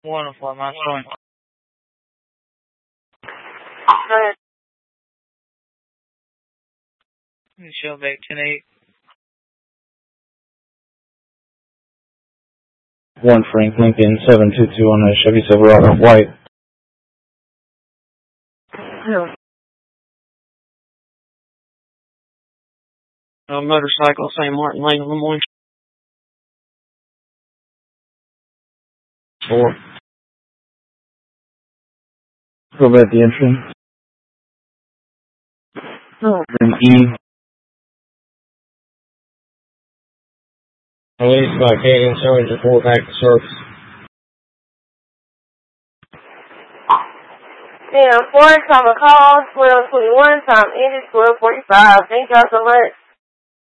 Wonderful, my son. Go ahead. Michelle back 10-8. 1 Frank Lincoln 722 on a Chevy Silverado white. Motorcycle, St. Martin Lane, Lemoyne. 4. Go back the entrance. Then E. Police by Canyon showing report back to service. Yeah, 4 time a call, 12:21, time ended 12:45. Thank y'all so much.